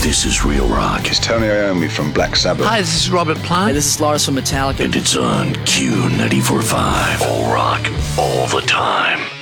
This is Real Rock. It's Tony Iommi from Black Sabbath. Hi, this is Robert Plant. Hey, this is Lars from Metallica. And it's on Q94.5. All rock, all the time.